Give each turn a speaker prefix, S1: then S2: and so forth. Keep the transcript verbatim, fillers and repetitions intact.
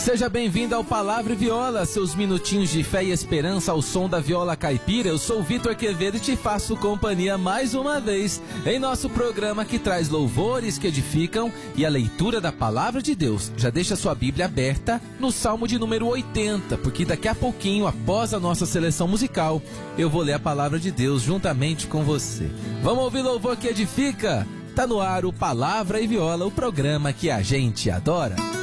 S1: Seja bem-vindo ao Palavra e Viola, seus minutinhos de fé e esperança ao som da viola caipira. Eu sou o Vitor Quevedo e te faço companhia mais uma vez em nosso programa que traz louvores que edificam e a leitura da Palavra de Deus. Já deixa sua Bíblia aberta no Salmo de número oitenta, porque daqui a pouquinho, após a nossa seleção musical, eu vou ler a Palavra de Deus juntamente com você. Vamos ouvir louvor que edifica? Tá no ar o Palavra e Viola, o programa que a gente adora.